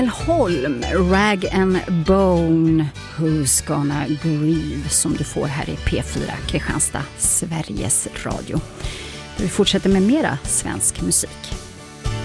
Holm, Rag and Bone, Who's Gonna Grieve, som du får här i P4 Kristianstad, Sveriges Radio. Vi fortsätter med mera svensk musik.